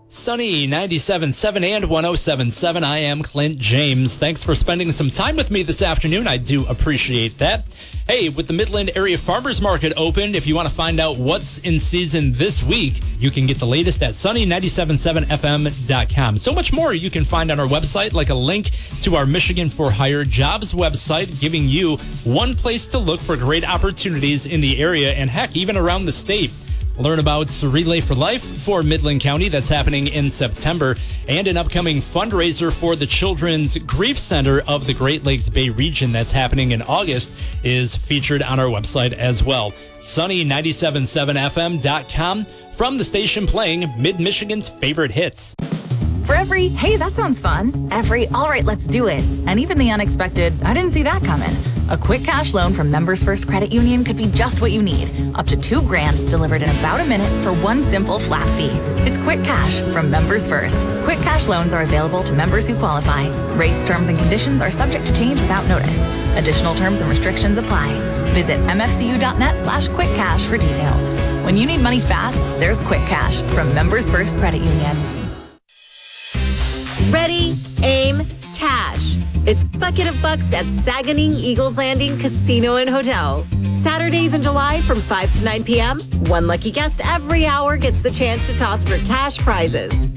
Sunny 97.7 and 107.7. I am Clint James. Thanks for spending some time with me this afternoon. I do appreciate that. Hey, with the Midland Area Farmers Market open, if you want to find out what's in season this week, you can get the latest at sunny977fm.com. So much more you can find on our website, like a link to our Michigan for Hire jobs website, giving you one place to look for great opportunities in the area and heck, even around the state. Learn about Relay for Life for Midland County that's happening in September, and an upcoming fundraiser for the Children's Grief Center of the Great Lakes Bay region that's happening in August is featured on our website as well. Sunny977fm.com, from the station playing Mid-Michigan's favorite hits. For every, hey, that sounds fun, every, all right, let's do it, and even the unexpected, I didn't see that coming. A quick cash loan from Members First Credit Union could be just what you need. Up to $2,000 delivered in about a minute for one simple flat fee. It's quick cash from Members First. Quick cash loans are available to members who qualify. Rates, terms, and conditions are subject to change without notice. Additional terms and restrictions apply. Visit mfcu.net/quickcash for details. When you need money fast, there's quick cash from Members First Credit Union. Ready, aim, cash. It's Bucket of Bucks at Saganing Eagles Landing Casino and Hotel. Saturdays in July from 5 to 9 p.m. One lucky guest every hour gets the chance to toss for cash prizes.